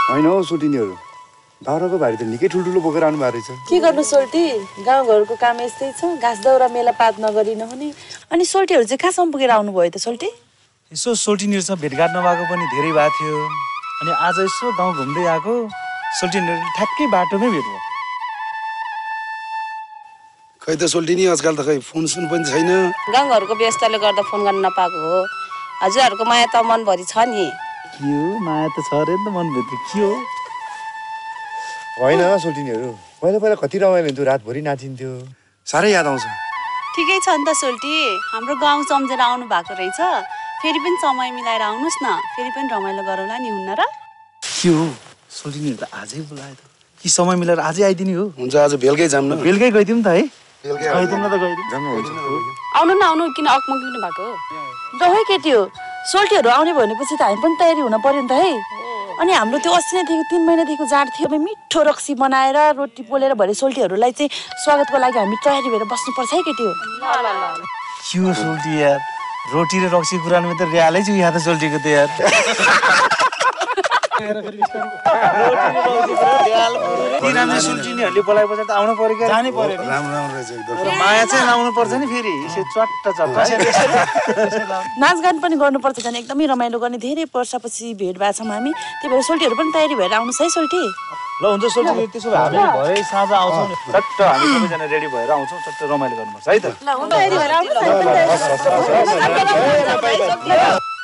होइन हौ सोल्टिनीहरू दाउराको भारी त निकै ठुल्ठुलो बोकेर आउनु भएको रहेछ। के गर्नु सोल्टी, गाउँघरको काम यस्तै छ, घाँस दाउरा मेला पात नगरी नहुने। अनि सोल्टीहरू चाहिँ कहाँसम्म पुगेर आउनुभयो त सोल्टी? यसो सोल्टिनीहरूसँग भेटघाट नभएको पनि धेरै भएको थियो। अनि आज यसो गाउँ घुम्दै आएको, सोल्टिनीहरू ठ्याक्कै बाटोमै भेट भयो। खै त सोल्टिनी आजकल त खै फोन सुन पनि छैन। गाउँघरको व्यस्तले गर्दा फोन गर्न नपाएको हो। हजुरहरूको माया त मनभरि छ नि। के हो, माया त छ अरे नि त मनभित्र, के हो? होइन सोल्टिनीहरू, पहिला पहिला कति रमाइलो हुन्थ्यो, रातभरि नाचिन्थ्यो, साह्रै याद आउँछ। ठिकै छ नि त सोल्टी, हाम्रो गाउँ सम्झेर आउनु भएको रहेछ। फेरि पनि समय मिलाएर आउनुहोस् न, फेरि पनि रमाइलो गरौँला नि, हुन्न र? के हो, सोल्टिनीहरू त आजै बोलायो त। कि समय मिलाएर आजै आइदिने हो? हुन्छ आज बेलुकै जाऊँ न। बेलुकै गइदिउँ त है? गइदिउँ न त गइदिउँ। आउनु न आउनु, किन अकमकिनु भएको? दहै केटी हो, सोल्टीहरू आउने भनेपछि त हामी पनि तयारी हुन पर्यो नि त है। अनि हाम्रो त्यो 80 3 महिनादेखिको जाँड थियो, मिठो रक्सी बनाएर रोटी पोलेर भरे सोल्टीहरूलाई चाहिँ स्वागतको लागि हामी तयारी भएर बस्नुपर्छ है केटी हो। के हो सोल्टी यार, रोटी र रक्सी कुरामा त र्यालै छु यहाँ त सोल्टीको त यार। सोल्टिनीहरूले बोलाएपछि त आउनु पर्यो, जानै पर्यो। राम्रो रहेछ एकदम। माया चाहिँ लाउनु पर्छ नि फेरि, चट्ट नाचगान पनि गर्नुपर्छ, झन् एकदमै रमाइलो गर्ने। धेरै वर्षपछि भेट भएको छौँ हामी, त्यही भएर सोल्टीहरू पनि तयारी भएर आउनुहोस् है सोल्टी। ल हुन्छ सोल्टी, त्यसो भए हामी भरे साँझ आउँछौँ नि, चट्ट हामी सबैजना रेडी भएर आउँछौँ, चट्ट रमाइलो गर्नुपर्छ है त। ल हुन्छ, तयारी भएर आउनुहोस्।